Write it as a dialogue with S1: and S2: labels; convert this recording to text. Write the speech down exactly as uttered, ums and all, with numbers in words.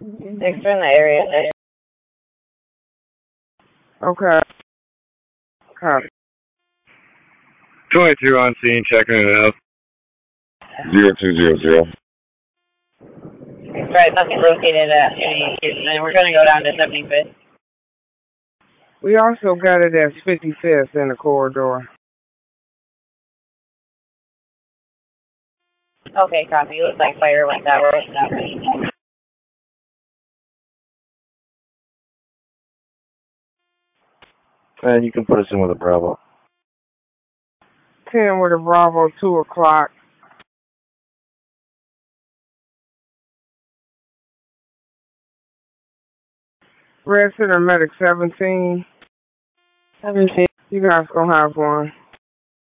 S1: They're in the area.
S2: Okay. Copy.
S3: twenty-two on scene, checking it out.
S4: Zero two zero zero.
S1: Right, that's located at eighty-eight, and we're going to go down to seventy-fifth.
S2: We also got it at fifty-fifth in the corridor.
S1: Okay, copy. Looks like fire went that way.
S4: And you can put us in with a Bravo.
S2: ten with a Bravo, two o'clock. Red Center Medic seventeen.
S1: seventeen.
S2: You guys gonna have one.